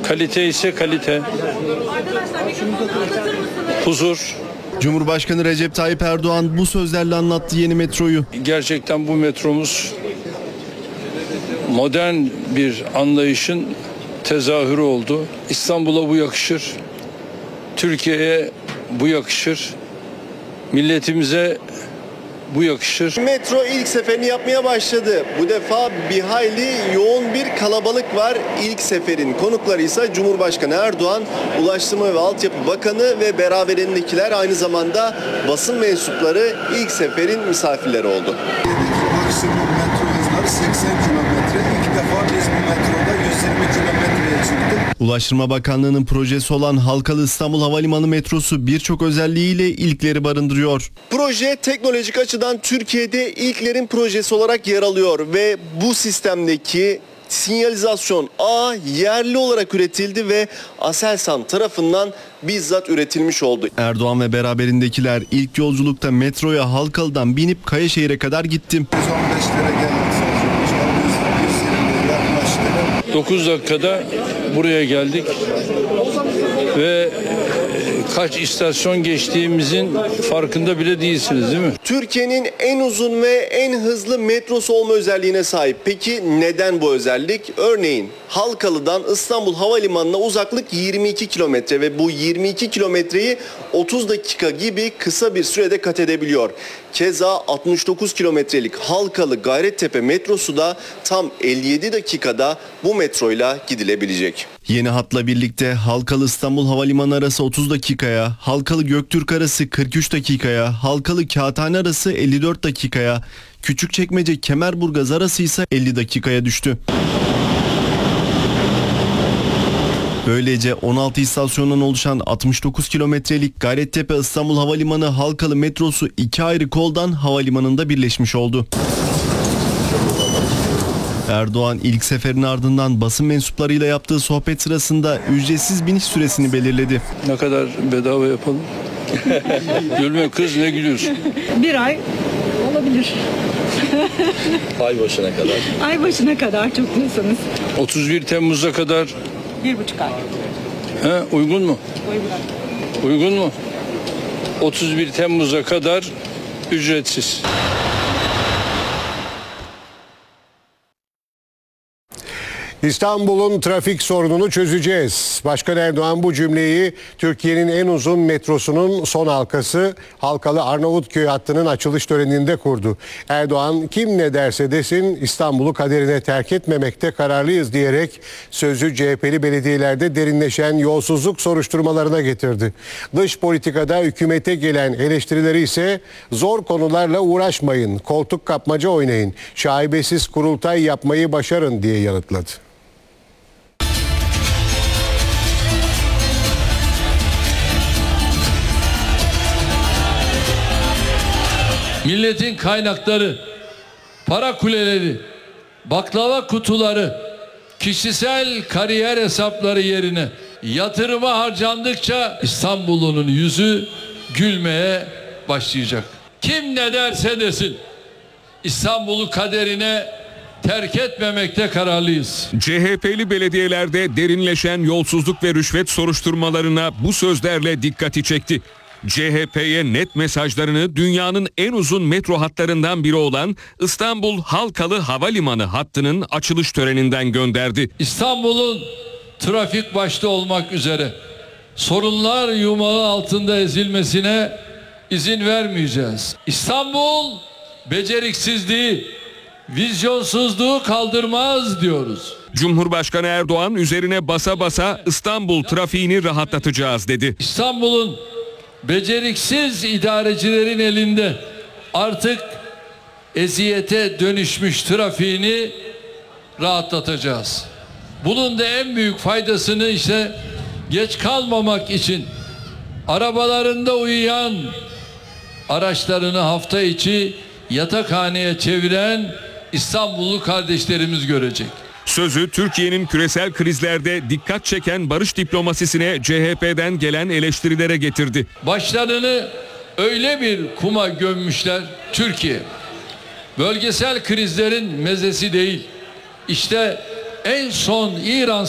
Kalite ise kalite. Huzur. Cumhurbaşkanı Recep Tayyip Erdoğan bu sözlerle anlattı yeni metroyu. Gerçekten bu metromuz modern bir anlayışın tezahürü oldu. İstanbul'a bu yakışır. Türkiye'ye bu yakışır. Milletimize bu yakışır. Metro ilk seferini yapmaya başladı. Bu defa bir hayli yoğun bir kalabalık var. İlk seferin konukları ise Cumhurbaşkanı Erdoğan, Ulaştırma ve Altyapı Bakanı ve beraberindekiler, aynı zamanda basın mensupları ilk seferin misafirleri oldu. Maksimum metro hızları 80 kilometre. İlk defa biz bu metroda 120 kilometreye çıktık. Ulaştırma Bakanlığı'nın projesi olan Halkalı İstanbul Havalimanı metrosu birçok özelliğiyle ilkleri barındırıyor. Proje teknolojik açıdan Türkiye'de ilklerin projesi olarak yer alıyor ve bu sistemdeki sinyalizasyon ağ yerli olarak üretildi ve Aselsan tarafından bizzat üretilmiş oldu. Erdoğan ve beraberindekiler ilk yolculukta metroya Halkalı'dan binip Kayaşehir'e kadar gitti. 115'lere geldik. 120'ye yaklaştık. 9 dakikada buraya geldik ve kaç istasyon geçtiğimizin farkında bile değilsiniz, değil mi? Türkiye'nin en uzun ve en hızlı metrosu olma özelliğine sahip. Peki neden bu özellik? Örneğin Halkalı'dan İstanbul Havalimanı'na uzaklık 22 kilometre ve bu 22 kilometreyi 30 dakika gibi kısa bir sürede kat edebiliyor. Keza 69 kilometrelik Halkalı Gayrettepe metrosu da tam 57 dakikada bu metroyla gidilebilecek. Yeni hatla birlikte Halkalı İstanbul Havalimanı arası 30 dakikaya, Halkalı Göktürk arası 43 dakikaya, Halkalı Kağıthane arası 54 dakikaya, Küçükçekmece Kemerburgaz arası ise 50 dakikaya düştü. Böylece 16 istasyondan oluşan 69 kilometrelik Gayrettepe İstanbul Havalimanı Halkalı metrosu iki ayrı koldan havalimanında birleşmiş oldu. Erdoğan ilk seferin ardından basın mensuplarıyla yaptığı sohbet sırasında ücretsiz biniş süresini belirledi. Ne kadar bedava yapalım? Gülme kız, ne gülüyorsun? Bir ay olabilir. Ay başına kadar. Ay başına kadar çok diyorsanız. 31 Temmuz'a kadar 1,5 ay. uygun mu? Uygun. Uygun mu? 31 Temmuz'a kadar ücretsiz. İstanbul'un trafik sorununu çözeceğiz. Başkan Erdoğan bu cümleyi Türkiye'nin en uzun metrosunun son halkası Halkalı Arnavutköy hattının açılış töreninde kurdu. Erdoğan kim ne derse desin İstanbul'u kaderine terk etmemekte kararlıyız diyerek sözü CHP'li belediyelerde derinleşen yolsuzluk soruşturmalarına getirdi. Dış politikada hükümete gelen eleştirileri ise zor konularla uğraşmayın, koltuk kapmaca oynayın, şaibesiz kurultay yapmayı başarın diye yanıtladı. Milletin kaynakları, para kuleleri, baklava kutuları, kişisel kariyer hesapları yerine yatırıma harcandıkça İstanbul'un yüzü gülmeye başlayacak. Kim ne derse desin İstanbul'u kaderine terk etmemekte kararlıyız. CHP'li belediyelerde derinleşen yolsuzluk ve rüşvet soruşturmalarına bu sözlerle dikkati çekti. CHP'ye net mesajlarını dünyanın en uzun metro hatlarından biri olan İstanbul Halkalı Havalimanı hattının açılış töreninden gönderdi. İstanbul'un trafik başta olmak üzere sorunlar yumağı altında ezilmesine izin vermeyeceğiz. İstanbul beceriksizliği, vizyonsuzluğu kaldırmaz diyoruz. Cumhurbaşkanı Erdoğan üzerine basa basa İstanbul trafiğini rahatlatacağız dedi. İstanbul'un beceriksiz idarecilerin elinde artık eziyete dönüşmüş trafiğini rahatlatacağız. Bunun da en büyük faydasını ise geç kalmamak için arabalarında uyuyan, araçlarını hafta içi yatakhaneye çeviren İstanbullu kardeşlerimiz görecek. Sözü Türkiye'nin küresel krizlerde dikkat çeken barış diplomasisine CHP'den gelen eleştirilere getirdi. Başlarını öyle bir kuma gömmüşler, Türkiye bölgesel krizlerin mezesi değil. İşte en son İran